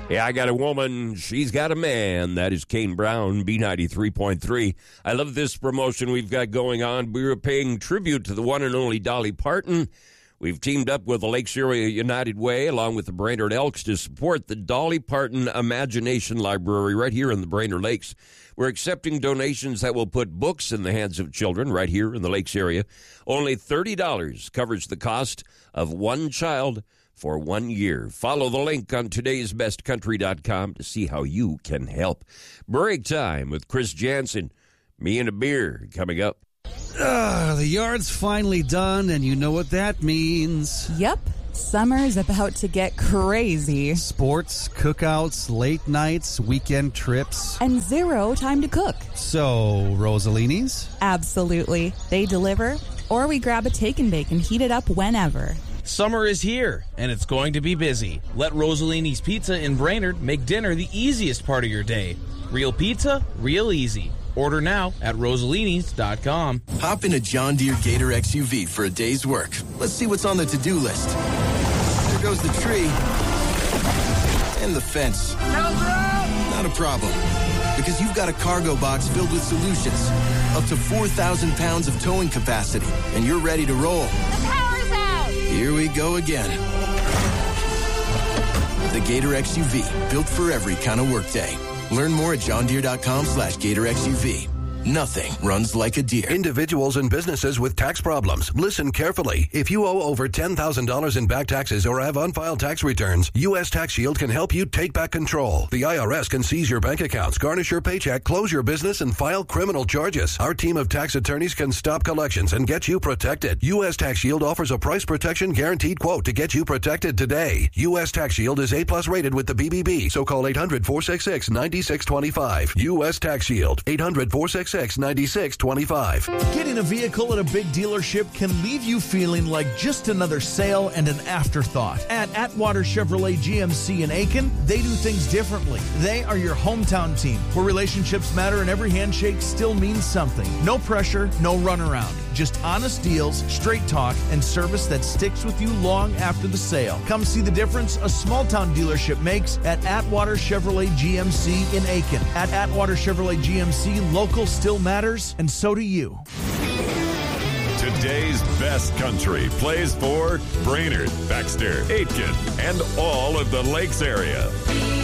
Yeah, I got a woman, she's got a man. That is Kane Brown, B93.3. I love this promotion we've got going on. We were paying tribute to the one and only Dolly Parton. We've teamed up with the Lakes Area United Way along with the Brainerd Elks to support the Dolly Parton Imagination Library right here in the Brainerd Lakes. We're accepting donations that will put books in the hands of children right here in the Lakes area. Only $30 covers the cost of one child for 1 year. Follow the link on todaysbestcountry.com to see how you can help. Break time with Chris Jansen. Me and a beer coming up. The yard's finally done, and you know what that means. Yep. Summer's about to get crazy. Sports, cookouts, late nights, weekend trips. And zero time to cook. So, Rosalini's? Absolutely. They deliver, or we grab a take and bake and heat it up whenever. Summer is here, and it's going to be busy. Let Rosalini's Pizza in Brainerd make dinner the easiest part of your day. Real pizza, real easy. Order now at Rosalinis.com. Hop in a John Deere Gator XUV for a day's work. Let's see what's on the to-do list. There goes the tree. And the fence. Not a problem. Because you've got a cargo box filled with solutions. Up to 4,000 pounds of towing capacity. And you're ready to roll. The power's out! Here we go again. The Gator XUV, built for every kind of workday. Learn more at johndeere.com/Gator XUV. Nothing runs like a deer. Individuals and businesses with tax problems, listen carefully. If you owe over $10,000 in back taxes or have unfiled tax returns, U.S. Tax Shield can help you take back control. The IRS can seize your bank accounts, garnish your paycheck, close your business, and file criminal charges. Our team of tax attorneys can stop collections and get you protected. U.S. Tax Shield offers a price protection guaranteed quote to get you protected today. U.S. Tax Shield is A+ rated with the BBB, so call 800-466-9625. U.S. Tax Shield, 800-466-9625. Getting a vehicle at a big dealership can leave you feeling like just another sale and an afterthought. At Atwater Chevrolet GMC in Aiken, they do things differently. They are your hometown team, where relationships matter and every handshake still means something. No pressure, no runaround. Just honest deals, straight talk, and service that sticks with you long after the sale. Come see the difference a small-town dealership makes at Atwater Chevrolet GMC in Aiken. At Atwater Chevrolet GMC, local still matters, and so do you. Today's best country plays for Brainerd, Baxter, Aitkin, and all of the Lakes area.